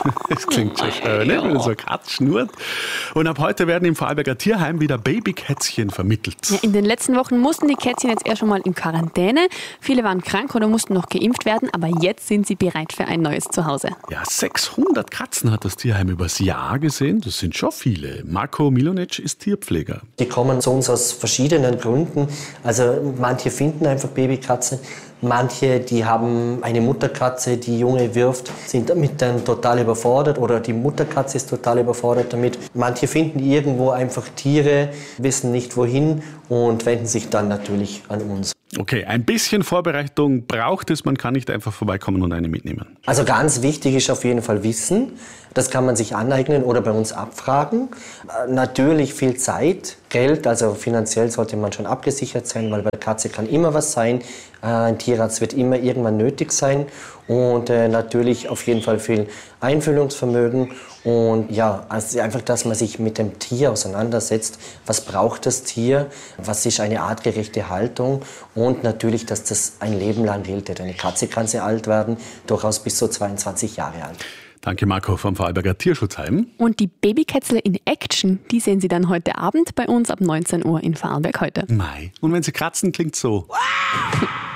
Das klingt schon schön, ne? Wenn so eine Katze schnurrt. Und ab heute werden im Vorarlberger Tierheim wieder Babykätzchen vermittelt. Ja, in den letzten Wochen mussten die Kätzchen jetzt eher schon mal in Quarantäne. Viele waren krank oder mussten noch geimpft werden, aber jetzt sind sie bereit für ein neues Zuhause. Ja, 600 Katzen hat das Tierheim übers Jahr gesehen. Das sind schon viele. Marko Milonic ist Tierpfleger. Die kommen zu uns aus verschiedenen Gründen. Also manche finden einfach Babykatzen. Manche, die haben eine Mutterkatze, die Junge wirft, sind damit dann total überfordert oder die Mutterkatze ist total überfordert damit. Manche finden irgendwo einfach Tiere, wissen nicht wohin und wenden sich dann natürlich an uns. Okay, ein bisschen Vorbereitung braucht es. Man kann nicht einfach vorbeikommen und eine mitnehmen. Also ganz wichtig ist auf jeden Fall Wissen. Das kann man sich aneignen oder bei uns abfragen. Natürlich viel Zeit, Geld, also finanziell sollte man schon abgesichert sein, weil bei der Katze kann immer was sein. Ein Tierarzt wird immer irgendwann nötig sein und natürlich auf jeden Fall viel Einfühlungsvermögen und ja, also einfach, dass man sich mit dem Tier auseinandersetzt. Was braucht das Tier? Was ist eine artgerechte Haltung? Und natürlich, dass das ein Leben lang gilt. Eine Katze kann sehr alt werden, durchaus bis zu 22 Jahre alt. Danke, Marco vom Vorarlberger Tierschutzheim. Und die Babykätzle in Action, die sehen Sie dann heute Abend bei uns ab 19 Uhr in Vorarlberg heute. Mei. Und wenn sie kratzen, klingt so.